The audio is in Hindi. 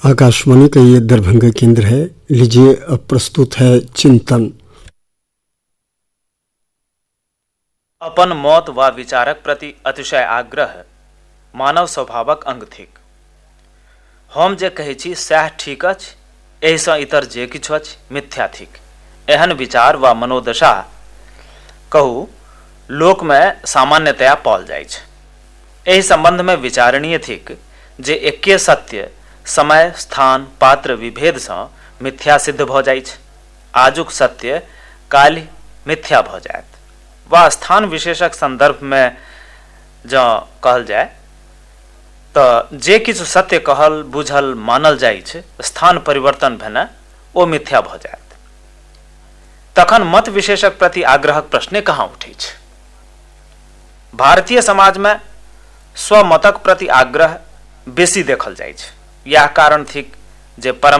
आकाशवाणी का ये दरभंगा केंद्र है। लीजिए अब प्रस्तुत है चिंतन। अपन मौत वा विचारक प्रति अतिशय आग्रह मानव स्वभावक अंग थिक। हम जे कहै छी सएह ठीक अछि, एहिसँ इतर जे किछु अछि मिथ्या थिक। एहन विचार वा मनोदशा कहू लोकमे सामान्यतया पाओल जाइ छै। एहि संबंधमे विचारणीय थिक जे एके सत्य समय स्थान पात्र विभेदसँ मिथ्या सिद्ध भऽ जाइ छै। आजुक सत्य काल्हि मिथ्या भऽ जायत, वा स्थान विशेषक संदर्भमे जँ कहल जाय तऽ जे किछु सत्य कहल बुझल मानल जाइ छै स्थान परिवर्तन भेने ओ मिथ्या भऽ जायत। तखन मत विशेषक प्रति आग्रहक प्रश्ने कहाँ उठै छै। भारतीय समाजमे स्वमतक प्रति आग्रह बेसी देखल जाइ छै। इएह कारण थिक जे परम